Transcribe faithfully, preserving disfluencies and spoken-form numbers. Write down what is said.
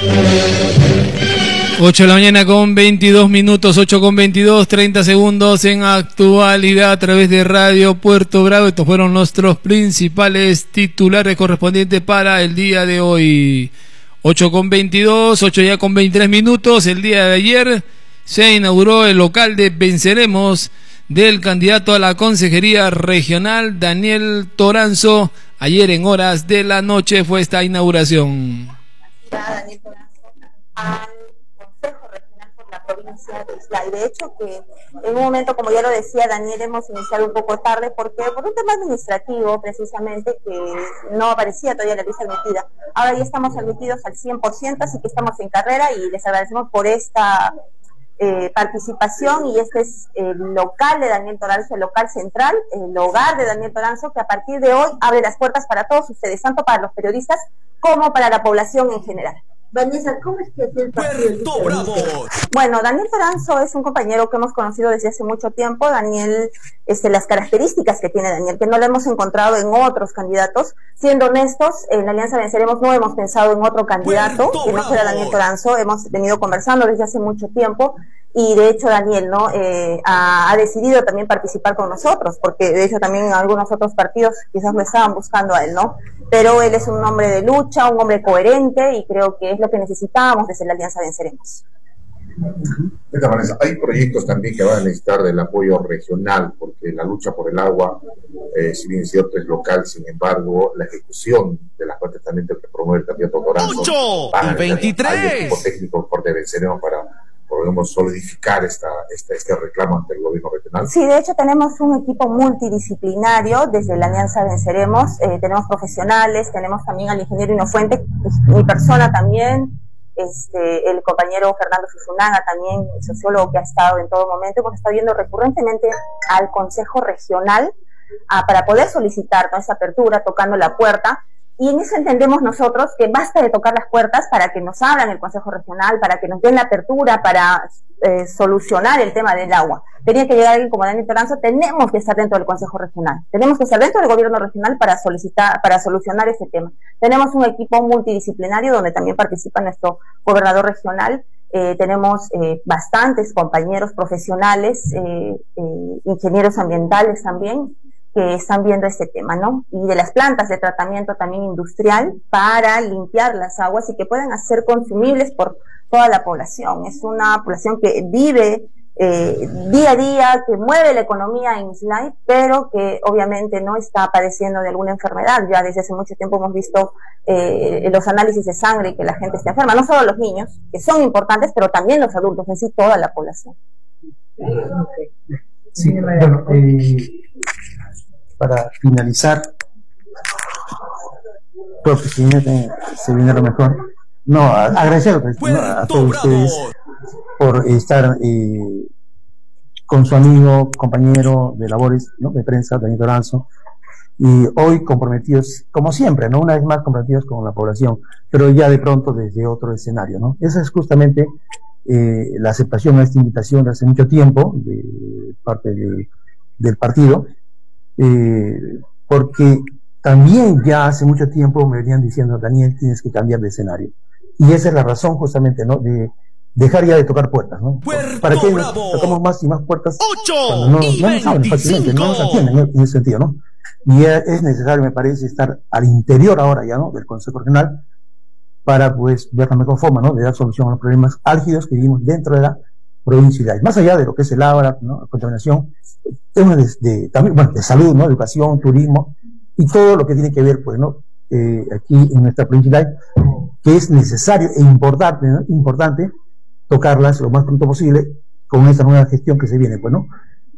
ocho de la mañana con veintidós minutos, ocho con veintidós, treinta segundos en actualidad a través de Radio Puerto Bravo. Estos fueron nuestros principales titulares correspondientes para el día de hoy. ocho con veintidós, ocho ya con veintitrés minutos. El día de ayer se inauguró el local de Venceremos del candidato a la consejería regional, Daniel Toranzo. Ayer en horas de la noche fue esta inauguración. Daniel Toranzo al Consejo Regional por la provincia de Islay. De hecho que en un momento, como ya lo decía Daniel, hemos iniciado un poco tarde porque por un tema administrativo precisamente que no aparecía todavía la lista admitida. Ahora ya estamos admitidos al cien por ciento, así que estamos en carrera y les agradecemos por esta eh, participación. Y este es el local de Daniel Toranzo, el local central, el hogar de Daniel Toranzo, que a partir de hoy abre las puertas para todos ustedes, tanto para los periodistas como para la población en general. Vanessa, ¿cómo es que es el partido? Bueno, Daniel Toranzo es un compañero que hemos conocido desde hace mucho tiempo. Daniel, este, las características que tiene Daniel, que no lo hemos encontrado en otros candidatos. Siendo honestos, en la Alianza Venceremos no hemos pensado en otro candidato que no fuera Daniel Toranzo. Hemos venido conversando desde hace mucho tiempo y de hecho Daniel no eh, ha, ha decidido también participar con nosotros, porque de hecho también en algunos otros partidos quizás lo estaban buscando a él, ¿no? Pero él es un hombre de lucha, un hombre coherente y creo que es lo que necesitábamos desde la Alianza Venceremos. De esta manera, hay proyectos también que van a necesitar del apoyo regional, porque la lucha por el agua, eh, si bien es cierto, es local, sin embargo, la ejecución de las partes también que promueve el candidato Toranzo. ocho y veintitrés. Hay equipo técnico por de Venceremos para podemos solidificar esta, esta, este reclamo ante el gobierno regional. Sí, de hecho tenemos un equipo multidisciplinario desde la Alianza Venceremos, eh, tenemos profesionales, tenemos también al ingeniero Inofuente, pues, mi persona también, este, el compañero Fernando Susunaga también, el sociólogo que ha estado en todo momento. Hemos estado yendo recurrentemente al Consejo Regional a, para poder solicitar toda esa apertura, tocando la puerta. Y en eso entendemos nosotros que basta de tocar las puertas para que nos abran el Consejo Regional, para que nos den la apertura, para eh, solucionar el tema del agua. Tenía que llegar alguien como Daniel Toranzo, tenemos que estar dentro del Consejo Regional, tenemos que estar dentro del gobierno regional para solicitar, para solucionar ese tema. Tenemos un equipo multidisciplinario donde también participa nuestro gobernador regional, eh, tenemos eh, bastantes compañeros profesionales, eh, eh, ingenieros ambientales también, que están viendo este tema, ¿no? Y de las plantas de tratamiento también industrial para limpiar las aguas y que puedan ser consumibles por toda la población. Es una población que vive eh, día a día, que mueve la economía en Islay, pero que obviamente no está padeciendo de alguna enfermedad. Ya desde hace mucho tiempo hemos visto eh, los análisis de sangre y que la gente está enferma, no solo los niños, que son importantes, pero también los adultos, en sí toda la población. Sí, bueno, eh... para finalizar, creo que si se viene lo mejor. No, a, agradecer ¿no? a todos ustedes por estar eh, con su amigo, compañero de labores, ¿no? de prensa, Daniel Toranzo, y hoy comprometidos, como siempre, ¿no? Una vez más comprometidos con la población, pero ya de pronto desde otro escenario, ¿no? Esa es justamente eh, la aceptación a esta invitación de hace mucho tiempo, de parte de, del partido. Eh, porque también ya hace mucho tiempo me venían diciendo, Daniel, tienes que cambiar de escenario, y esa es la razón justamente, ¿no? De dejar ya de tocar puertas, ¿no? ¿Para qué tocamos más y más puertas cuando no, no nos abren fácilmente, no nos atienden en ese sentido, ¿no? Y es necesario, me parece, estar al interior ahora ya, ¿no? del Consejo Regional para pues ver la mejor forma, ¿no? de dar solución a los problemas álgidos que vivimos dentro de la provincia, más allá de lo que es el agua, ¿no? la contaminación, temas de, de, también, bueno, de salud, ¿no? educación, turismo y todo lo que tiene que ver, pues, ¿no? Eh, aquí en nuestra provincia, que es necesario e importante, ¿no? importante tocarlas lo más pronto posible con esta nueva gestión que se viene, pues, ¿no?